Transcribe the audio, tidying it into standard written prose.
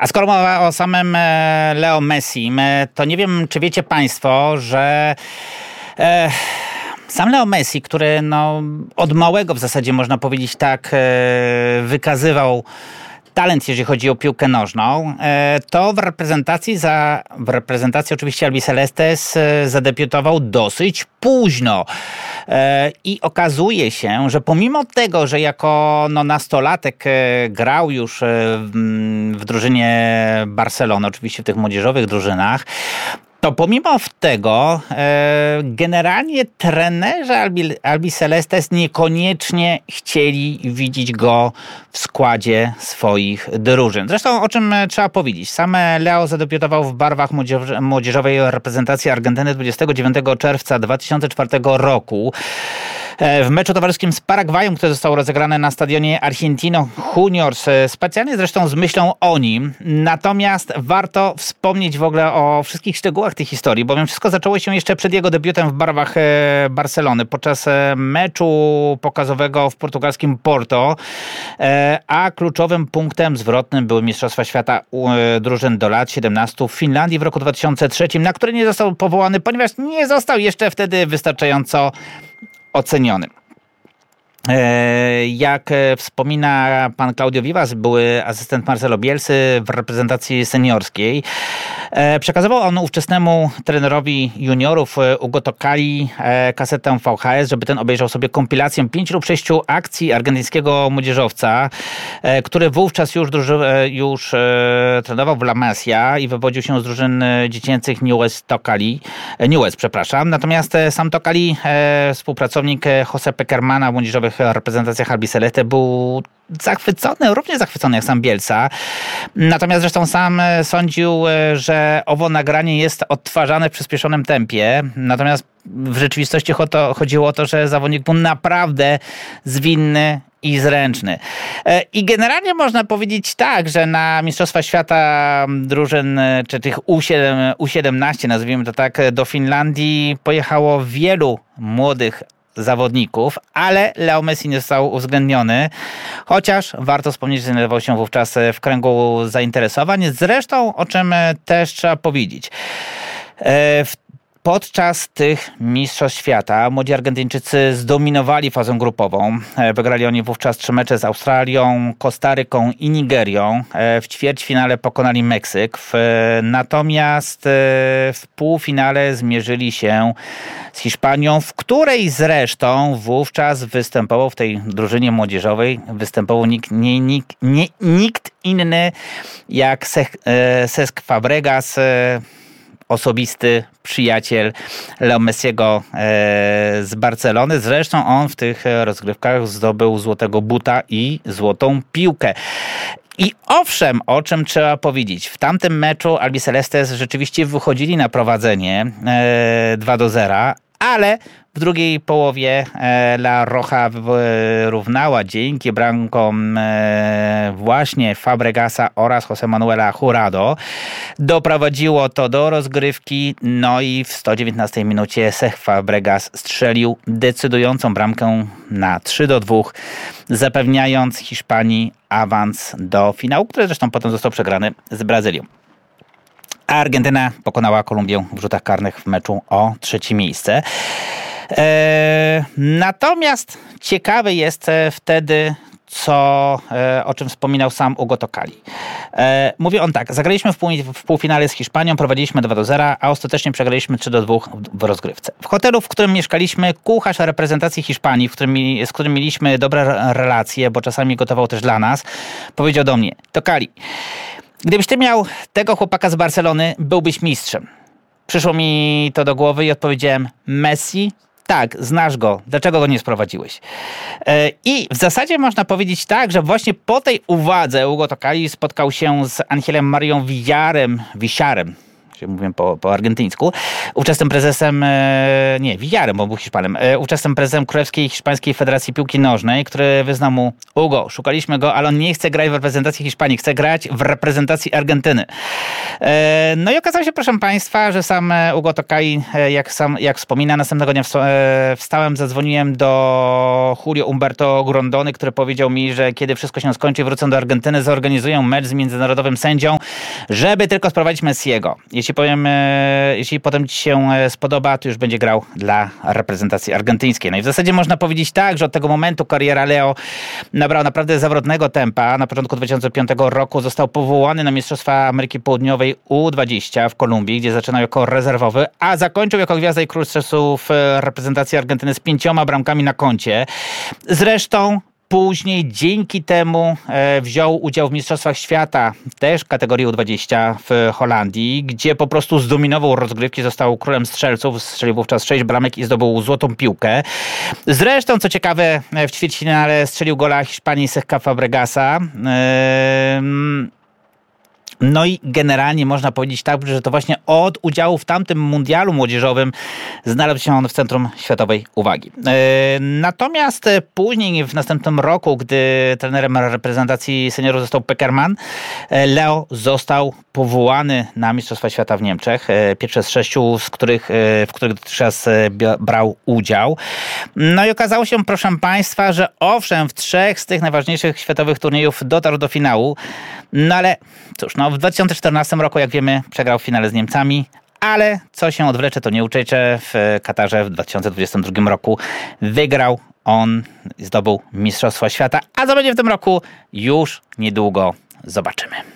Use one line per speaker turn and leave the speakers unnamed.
A skoro mowa o samym Leo Messim, to nie wiem, czy wiecie państwo, że sam Leo Messi, który od małego w zasadzie można powiedzieć tak wykazywał talent, jeżeli chodzi o piłkę nożną, to w reprezentacji oczywiście Albi Celestes zadebiutował dosyć późno. I okazuje się, że pomimo tego, że jako nastolatek grał już w drużynie Barcelony, oczywiście w tych młodzieżowych drużynach, to pomimo tego generalnie trenerzy Albi Celestes niekoniecznie chcieli widzieć go w składzie swoich drużyn. Zresztą o czym trzeba powiedzieć. Sam Leo zadebiutował w barwach młodzieżowej reprezentacji Argentyny 29 czerwca 2004 roku. W meczu towarzyskim z Paragwajem, który został rozegrany na stadionie Argentino Juniors, specjalnie zresztą z myślą o nim. Natomiast warto wspomnieć w ogóle o wszystkich szczegółach tej historii, bowiem wszystko zaczęło się jeszcze przed jego debiutem w barwach Barcelony podczas meczu pokazowego w portugalskim Porto, a kluczowym punktem zwrotnym były Mistrzostwa Świata drużyn do lat 17 w Finlandii w roku 2003, na który nie został powołany, ponieważ nie został jeszcze wtedy wystarczająco oceniony. Jak wspomina pan Claudio Vivas, były asystent Marcelo Bielsy w reprezentacji seniorskiej, przekazywał on ówczesnemu trenerowi juniorów Hugo Tocali kasetę VHS, żeby ten obejrzał sobie kompilację 5 lub 6 akcji argentyńskiego młodzieżowca, który wówczas już trenował w La Masia i wywodził się z drużyn dziecięcych Newell's. Natomiast sam Tocali, współpracownik Jose Pekermana w młodzieżowych reprezentacjach Albi Celeste, był równie zachwycony jak sam Bielsa. Natomiast zresztą sam sądził, że owo nagranie jest odtwarzane w przyspieszonym tempie. Natomiast w rzeczywistości chodziło o to, że zawodnik był naprawdę zwinny i zręczny. I generalnie można powiedzieć tak, że na Mistrzostwa Świata drużyn, czy tych U17, nazwijmy to tak, do Finlandii pojechało wielu młodych zawodników, ale Leo Messi nie został uwzględniony, chociaż warto wspomnieć, że znajdował się wówczas w kręgu zainteresowań. Zresztą, o czym też trzeba powiedzieć. Podczas tych Mistrzostw Świata młodzi Argentyńczycy zdominowali fazę grupową. Wygrali oni wówczas 3 mecze z Australią, Kostaryką i Nigerią. W ćwierćfinale pokonali Meksyk. Natomiast w półfinale zmierzyli się z Hiszpanią, w której zresztą wówczas występował w tej drużynie młodzieżowej nikt inny jak Cesc Fabregas, osobisty przyjaciel Leo Messiego z Barcelony. Zresztą on w tych rozgrywkach zdobył złotego buta i złotą piłkę. I owszem, o czym trzeba powiedzieć, w tamtym meczu Albi Celestes rzeczywiście wychodzili na prowadzenie 2-0, ale w drugiej połowie La Roja wyrównała dzięki bramkom właśnie Fabregasa oraz José Manuela Jurado. Doprowadziło to do rozgrywki, no i w 119 minucie Cesc Fabregas strzelił decydującą bramkę na 3-2, zapewniając Hiszpanii awans do finału, który zresztą potem został przegrany z Brazylią. A Argentyna pokonała Kolumbię w rzutach karnych w meczu o 3. miejsce. Natomiast ciekawe jest wtedy, o czym wspominał sam Hugo Tocali. Mówi on tak: zagraliśmy w półfinale z Hiszpanią, prowadziliśmy 2-0, a ostatecznie przegraliśmy 3-2 w rozgrywce. W hotelu, w którym mieszkaliśmy, kucharz reprezentacji Hiszpanii, z którym mieliśmy dobre relacje, bo czasami gotował też dla nas, powiedział do mnie: Tocali, gdybyś ty miał tego chłopaka z Barcelony, byłbyś mistrzem. Przyszło mi to do głowy i odpowiedziałem: Messi? Tak, znasz go. Dlaczego go nie sprowadziłeś? I w zasadzie można powiedzieć tak, że właśnie po tej uwadze Hugo Tocali spotkał się z Angelem Marią Villarem, mówię po argentyńsku, ówczesnym prezesem, Villarem, bo był Hiszpanem, ówczesnym prezesem Królewskiej Hiszpańskiej Federacji Piłki Nożnej, który wyznał mu: Hugo, szukaliśmy go, ale on nie chce grać w reprezentacji Hiszpanii, chce grać w reprezentacji Argentyny. No i okazało się, proszę państwa, że sam Hugo Tocali, jak wspomina, następnego dnia wstałem, zadzwoniłem do Julio Humberto Grondony, który powiedział mi, że kiedy wszystko się skończy, wrócę do Argentyny, zorganizuję mecz z międzynarodowym sędzią żeby tylko sprowadzić Messiego. Jeśli potem ci się spodoba, to już będzie grał dla reprezentacji argentyńskiej. No i w zasadzie można powiedzieć tak, że od tego momentu kariera Leo nabrała naprawdę zawrotnego tempa. Na początku 2005 roku został powołany na Mistrzostwa Ameryki Południowej U20 w Kolumbii, gdzie zaczynał jako rezerwowy, a zakończył jako gwiazda i król strzelców reprezentacji Argentyny z 5 bramkami na koncie. Zresztą później dzięki temu wziął udział w Mistrzostwach Świata, też w kategorii U20 w Holandii, gdzie po prostu zdominował rozgrywki, został królem strzelców, strzelił wówczas 6 bramek i zdobył złotą piłkę. Zresztą, co ciekawe, w ćwierćfinale strzelił gola Hiszpanii Cesc Fabregasa. No i generalnie można powiedzieć tak, że to właśnie od udziału w tamtym mundialu młodzieżowym znalazł się on w centrum światowej uwagi. Natomiast później, w następnym roku, gdy trenerem reprezentacji seniorów został Pekerman, Leo został powołany na Mistrzostwa Świata w Niemczech. Pierwsze z 6, w których dotychczas brał udział. No i okazało się, proszę Państwa, że owszem, w 3 z tych najważniejszych światowych turniejów dotarł do finału, no ale cóż, w 2014 roku, jak wiemy, przegrał w finale z Niemcami, ale co się odwlecze, to nie uczecze. W Katarze w 2022 roku wygrał on, zdobył Mistrzostwo Świata, a co będzie w tym roku, już niedługo zobaczymy.